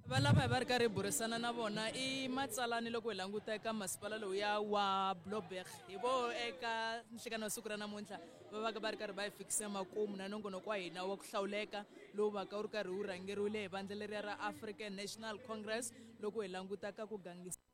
Valava hi va ri karhi hi burisana na vona I matsalani loko hi languta eka masipala lowu ya wa Bloberg hi vo eka nhlekani wa siku ra namuntlha va va ka va ri karhi va hi fikisa makumu na nongonoko wa hina wa ku hlawuleka lowu va ka wu ri karhi wu rhangeriwile hi vandla leriya ra African National Congress loko hi langutaka ku gangisa